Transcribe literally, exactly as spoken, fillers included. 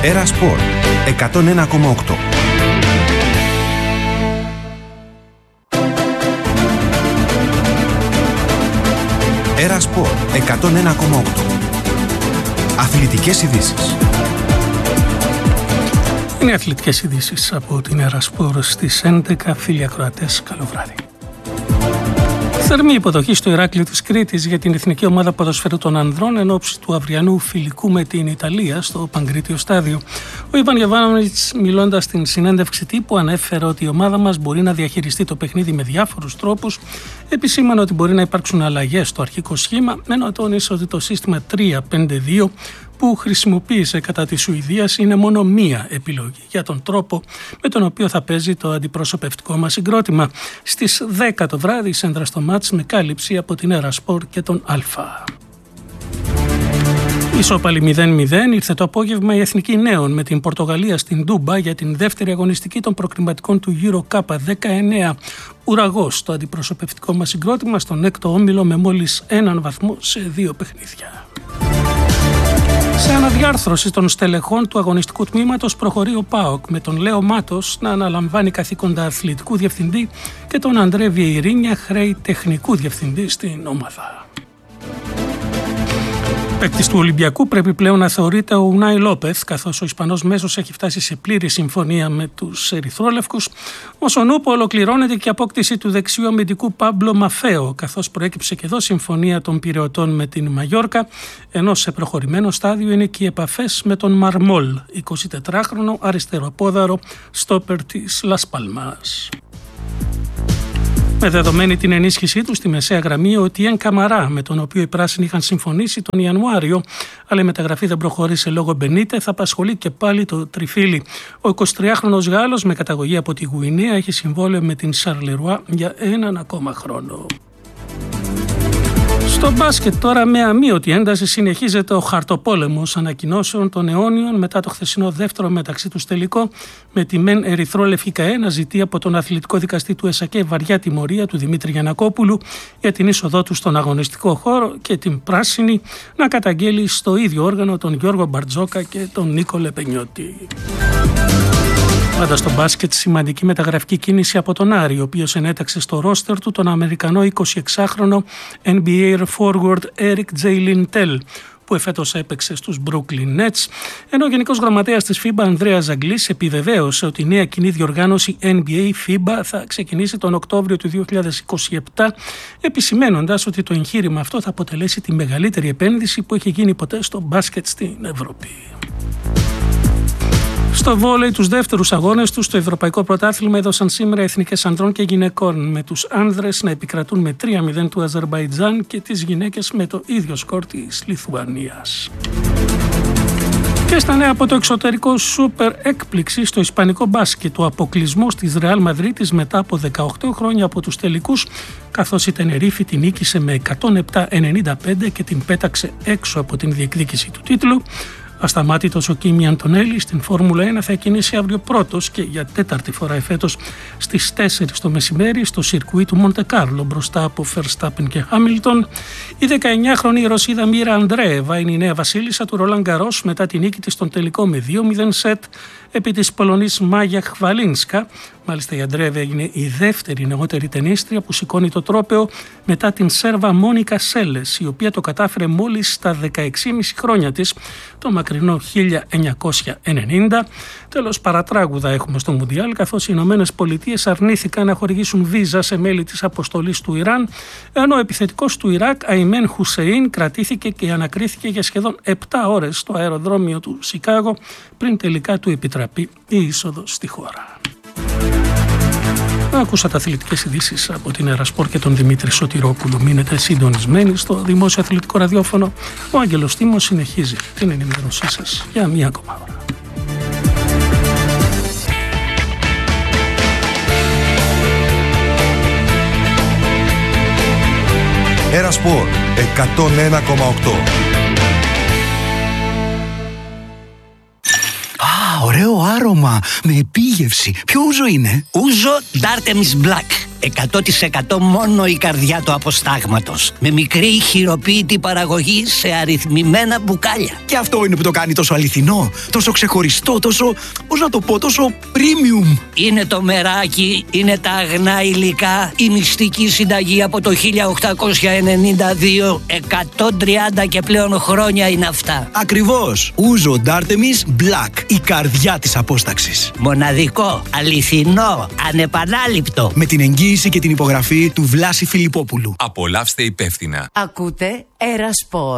Έρα Σπορ εκατόν ένα κόμμα οκτώ. Έρα Σπορ εκατόν ένα κόμμα οκτώ. Αθλητικές ειδήσεις. Είναι αθλητικές ειδήσεις από την Έρα Σπορ στις έντεκα. Φίλοι ακροατές, καλό βράδυ. Θερμή υποδοχή στο Ηράκλειο της Κρήτης για την Εθνική Ομάδα Ποδοσφαίρου των Ανδρών εν ώψη του αυριανού φιλικού με την Ιταλία στο Παγκρίτιο Στάδιο. Ο Ιβάν Γιοβάνοβιτς, μιλώντας στην συνέντευξη τύπου, ανέφερε ότι η ομάδα μας μπορεί να διαχειριστεί το παιχνίδι με διάφορους τρόπους. Επισήμανε ότι μπορεί να υπάρξουν αλλαγές στο αρχικό σχήμα, ενώ τόνισε ότι το σύστημα τρία πέντε δύο που χρησιμοποίησε κατά τη Σουηδίας είναι μόνο μία επιλογή για τον τρόπο με τον οποίο θα παίζει το αντιπροσωπευτικό μας συγκρότημα. Στις δέκα το βράδυ σέντρα στο μάτς με κάλυψη από την Έρα Σπορ και τον Αλφα. Ισόπαλη μηδέν μηδέν ήρθε το απόγευμα η Εθνική Νέων με την Πορτογαλία στην Ντούμπα για την δεύτερη αγωνιστική των προκριματικών του Euro Cup δεκαεννέα. Ουραγός το αντιπροσωπευτικό μας συγκρότημα στον έκτο όμιλο με μόλις έναν βαθμό σε δύο παιχνίδια. Σε αναδιάρθρωση των στελεχών του αγωνιστικού τμήματος προχωρεί ο ΠΑΟΚ με τον Λέο Μάτος να αναλαμβάνει καθήκοντα αθλητικού διευθυντή και τον Αντρέ Βιεϊρίνια χρέη τεχνικού διευθυντή στην ομάδα. Παίκτης του Ολυμπιακού πρέπει πλέον να θεωρείται ο Ουνάι Λόπεθ, καθώς ο Ισπανός μέσος έχει φτάσει σε πλήρη συμφωνία με τους ερυθρόλευκους. Όσον ούπο ολοκληρώνεται και η απόκτηση του δεξιού αμυντικού Πάμπλο Μαφέο, καθώς προέκυψε και εδώ συμφωνία των Πειραιωτών με την Μαγιόρκα, ενώ σε προχωρημένο στάδιο είναι και οι επαφές με τον Μαρμόλ, εικοσιτετράχρονο αριστεροπόδαρο στόπερ της Λας Παλμάς. Με δεδομένη την ενίσχυσή του στη μεσαία γραμμή, ο Τιέν Καμαρά, με τον οποίο οι πράσινοι είχαν συμφωνήσει τον Ιανουάριο, αλλά η μεταγραφή δεν προχώρησε λόγω Μπενίτε, θα απασχολεί και πάλι το τριφύλι. Ο εικοσιτριάχρονος Γάλλος με καταγωγή από τη Γουινέα έχει συμβόλαιο με την Σαρλερουά για έναν ακόμα χρόνο. Στο μπάσκετ τώρα με αμείωτη ένταση συνεχίζεται ο χαρτοπόλεμος ανακοινώσεων των αιώνιων μετά το χθεσινό δεύτερο μεταξύ τους τελικό, με τη μεν ερυθρόλευκη ΚΑΕ να ζητεί από τον αθλητικό δικαστή του ΕΣΑΚΕ βαριά τιμωρία του Δημήτρη Γιαννακόπουλου για την είσοδό του στον αγωνιστικό χώρο και την πράσινη να καταγγέλει στο ίδιο όργανο τον Γιώργο Μπαρτζόκα και τον Νίκο Λεπενιώτη. Πάντα στο μπάσκετ, σημαντική μεταγραφική κίνηση από τον Άρη, ο οποίος ενέταξε στο ρόστερ του τον Αμερικανό εικοσιεξάχρονο N B A forward Eric J. Lintel, που εφέτος έπαιξε στους Brooklyn Nets, ενώ ο Γενικός Γραμματέας της φίμπα Ανδρέας Ζαγκλής επιβεβαίωσε ότι η νέα κοινή διοργάνωση N B A φίμπα θα ξεκινήσει τον Οκτώβριο του δύο χιλιάδες είκοσι επτά, επισημένοντας ότι το εγχείρημα αυτό θα αποτελέσει τη μεγαλύτερη επένδυση που έχει γίνει ποτέ στο μπάσκετ στην Ευρώπη. Στο βόλεϊ, τους δεύτερους αγώνες τους στο Ευρωπαϊκό Πρωτάθλημα έδωσαν σήμερα εθνικές ανδρών και γυναικών, με τους άνδρες να επικρατούν με τρία μηδέν του Αζερμπαϊτζάν και τις γυναίκες με το ίδιο σκορ της Λιθουανίας. Και στα νέα από το εξωτερικό, σούπερ έκπληξη στο ισπανικό μπάσκετ, ο αποκλεισμός της Ρεάλ Μαδρίτης μετά από δεκαοκτώ χρόνια από τους τελικούς, καθώς η Τενερίφη την νίκησε με εκατόν επτά ενενήντα πέντε και την πέταξε έξω από την διεκδίκηση του τίτλου. Ασταμάτητος ο Κίμι Αντωνέλη στην Φόρμουλα ένα θα κινήσει αύριο πρώτος και για τέταρτη φορά εφέτος στις τέσσερις το μεσημέρι στο σιρκουί του Μοντε Κάρλο μπροστά από Φερστάπεν και Χάμιλτον. Η δεκαεννιάχρονη Ρωσίδα Μίρα Αντρέεβα είναι η νέα βασίλισσα του Ρολάν Γκαρός μετά την νίκη της στον τελικό με δύο μηδέν σετ επί της Πολωνής Μάγια Χβαλίνσκα. Μάλιστα η Αντρέεβα έγινε η δεύτερη νεότερη τενίστρια που σηκώνει το τρόπαιο μετά την Σέρβα Μόνικα Σέλες, η οποία το κατάφερε μόλις στα δεκαέξι και μισό χρόνια της, το μακρινό χίλια εννιακόσια ενενήντα. Τέλος, παρατράγουδα έχουμε στο Μουντιάλ, καθώς οι Ηνωμένες Πολιτείες αρνήθηκαν να χορηγήσουν βίζα σε μέλη της αποστολής του Ιράν, ενώ ο επιθετικός του Ιράκ, Αϊμέν Χουσέιν, κρατήθηκε και ανακρίθηκε για σχεδόν επτά ώρες στο αεροδρόμιο του Σικάγο πριν τελικά του επιτραπεί η είσοδος στη χώρα. Ακούσατε αθλητικές ειδήσεις από την Έρα Σπορ και τον Δημήτρη Σωτηρόπουλο. Μείνετε συντονισμένοι στο Δημόσιο Αθλητικό Ραδιόφωνο. Ο Άγγελος Τίμος συνεχίζει την ενημέρωσή σας για μία ακόμα ώρα. Έρα Σπορ εκατόν ένα κόμμα οκτώ. Α, ωραίο άρωμα με επίγευση. Ποιο ούζο είναι? Ούζο Ντάρτεμις Black. εκατό τοις εκατό μόνο η καρδιά του αποστάγματος. Με μικρή χειροποίητη παραγωγή σε αριθμημένα μπουκάλια. Και αυτό είναι που το κάνει τόσο αληθινό, τόσο ξεχωριστό, τόσο, πώς να το πω, τόσο premium. Είναι το μεράκι, είναι τα αγνά υλικά, η μυστική συνταγή από το χίλια οκτακόσια ενενήντα δύο, εκατόν τριάντα και πλέον χρόνια είναι αυτά. Ακριβώς. Ούζο Ντάρτεμις Black, η καρδιά της απόσταξης. Μοναδικό, αληθινό, ανεπανάληπτο. Με την εγγύηση και την υπογραφή του Βλάση Φιλιππόπουλου. Απολαύστε υπεύθυνα. Ακούτε Era Sport.